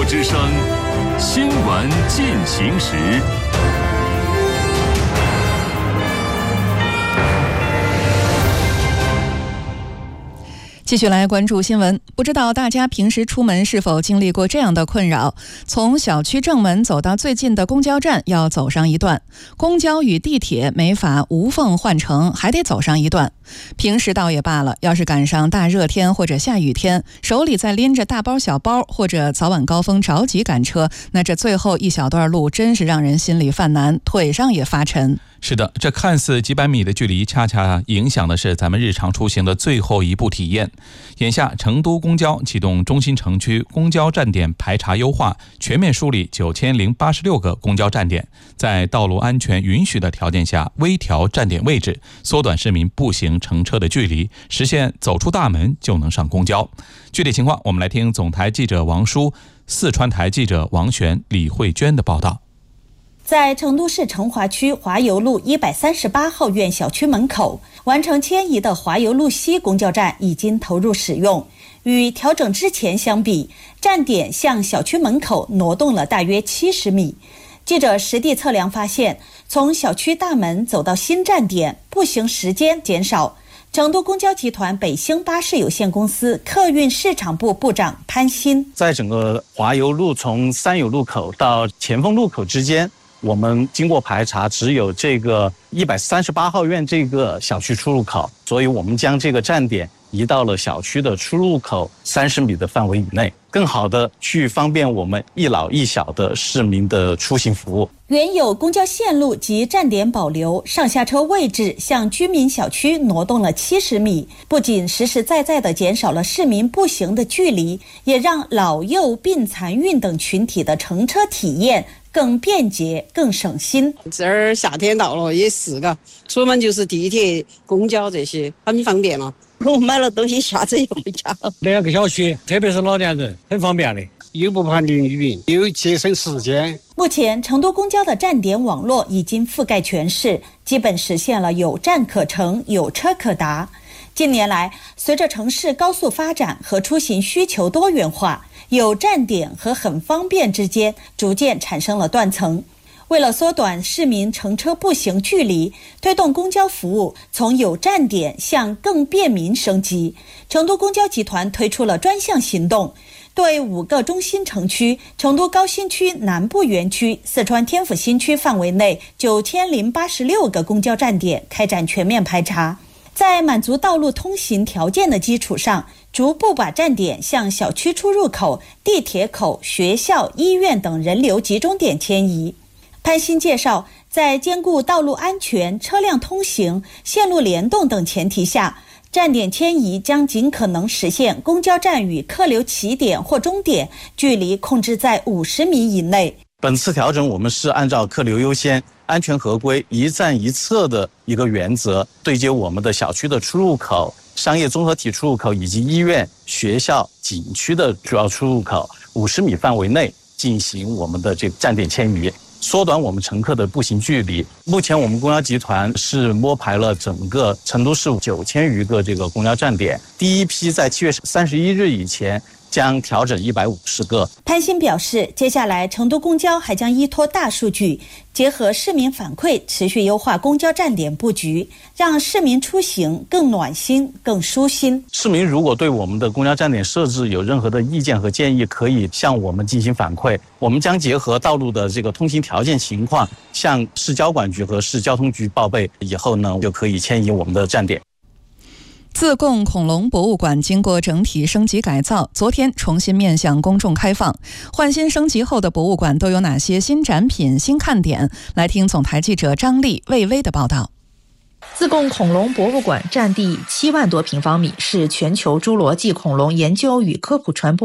之声，新闻进行时。 继续来关注新闻，不知道大家平时出门是否经历过这样的困扰：从小区正门走到最近的公交站要走上一段，公交与地铁没法无缝换乘，还得走上一段。平时倒也罢了，要是赶上大热天或者下雨天，手里再拎着大包小包，或者早晚高峰着急赶车，那这最后一小段路真是让人心里犯难，腿上也发沉。 是的，这看似几百米的距离，恰恰影响的是咱们日常出行的最后一步体验。眼下，成都公交启动中心城区公交站点排查优化，全面梳理9086个公交站点，在道路安全允许的条件下，微调站点位置，缩短市民步行乘车的距离，实现走出大门就能上公交。具体情况，我们来听总台记者王舒、四川台记者王璇、李慧娟的报道。 在成都市成华区华油路138号院小区门口，完成迁移的华油路西公交站已经投入使用。与调整之前相比，站点向小区门口挪动了大约70米。记者实地测量发现，从小区大门走到新站点，步行时间减少。成都公交集团北星巴士有限公司客运市场部部长潘鑫， 在整个华油路从三友路口到前锋路口之间，我们经过排查，只有这个138号院这个小区出入口，所以我们将这个站点移到了小区的出入口30米的范围以内，更好的去方便我们一老一小的市民的出行服务。 原有公交线路及站点保留，上下车位置向居民小区挪动了70米，不仅实实在在地减少了市民步行的距离，也让老幼病残孕等群体的乘车体验更便捷、更省心。 这儿夏天到了也是嘎，出门就是地铁、公交这些，很方便了。 我买了东西下车就回家了。2个小区，特别是老年人，很方便的，又不怕淋雨，又节省时间。 目前，成都公交的站点网络已经覆盖全市，基本实现了有站可乘、有车可达。近年来，随着城市高速发展和出行需求多元化，有站点和很方便之间逐渐产生了断层。为了缩短市民乘车步行距离，推动公交服务从有站点向更便民升级，成都公交集团推出了专项行动，对5个中心城区、成都高新区南部园区、四川天府新区范围内9086个公交站点开展全面排查，在满足道路通行条件的基础上，逐步把站点向小区出入口、地铁口、学校、医院等人流集中点迁移。潘鑫介绍，在兼顾道路安全、车辆通行、线路联动等前提下，站点迁移将尽可能实现公交站与客流起点或终点距离控制在50米以内。 本次调整我们是按照客流优先、安全合规、一站一策的一个原则，对接我们的小区的出入口、商业综合体出入口以及医院、学校、景区的主要出入口50米范围内进行我们的这个站点迁移，缩短我们乘客的步行距离。目前我们公交集团是摸排了整个成都市9000余个这个公交站点，第一批在7月31日以前将调整150个。 潘鑫表示，接下来成都公交还将依托大数据，结合市民反馈，持续优化公交站点布局，让市民出行更暖心、更舒心。 市民如果对我们的公交站点设置有任何的意见和建议，可以向我们进行反馈，我们将结合道路的这个通行条件情况，向市交管局和市交通局报备，以后呢就可以迁移我们的站点。 自贡恐龙博物馆经过整体升级改造，昨天重新面向公众开放。换新升级后的博物馆都有哪些新展品、新看点？来听总台记者张丽、魏巍的报道。 自贡恐龙博物馆占地7万多平方米，是全球侏罗纪恐龙研究与科普传播